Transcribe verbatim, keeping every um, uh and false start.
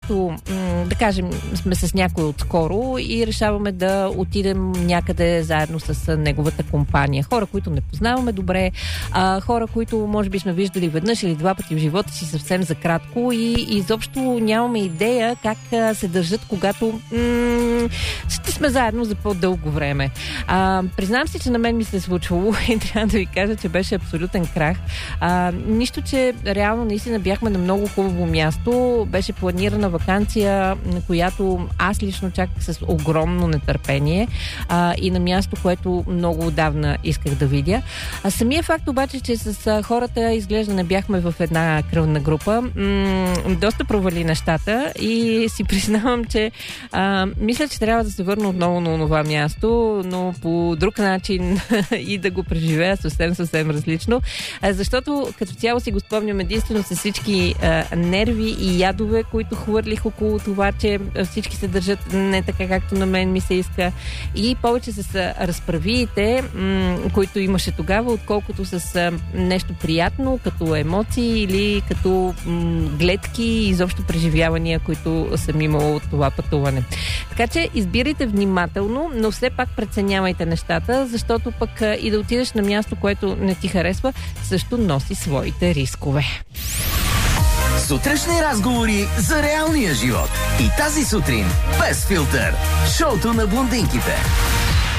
място, м- да кажем, сме с някой отскоро и решаваме да отидем някъде заедно с неговата компания. Хора, които не познаваме добре, а, хора, които може би сме виждали веднъж или два пъти в живота си съвсем за кратко и изобщо нямаме идея как а, се държат, когато м- ще сме заедно за по-дълго време. А, признавам си, че на мен ми се е случвало и трябва да ви кажа, че беше абсолютен крах. А, нищо, че реално наистина бяхме на много хубаво място. Беше планирана ваканция, на която аз лично чаках с огромно нетърпение а, и на място, което много отдавна исках да видя. А самия факт обаче, че с а, хората изглежда не бяхме в една кръвна група, м- доста провали нещата и си признавам, че а, мисля, че трябва да се върна отново на това място, но по друг начин и да го преживея съвсем, съвсем различно. А, защото като цяло си го спомням единствено с всички а, нерви и ядове, които хвърлих около това, че всички се държат не така, както на мен ми се иска. И повече с а, разправиите, м- които имаше тогава, отколкото с а, нещо приятно, като емоции или като м- гледки и изобщо преживявания, които съм имала от това пътуване. Така че избирайте внимателно, но все пак преценявайте нещата, защото пък а, и да отидеш на място, което не ти харесва, също носи своите рискове. Сутрешни разговори за реалния живот. И тази сутрин без филтър. Шоуто на блондинките.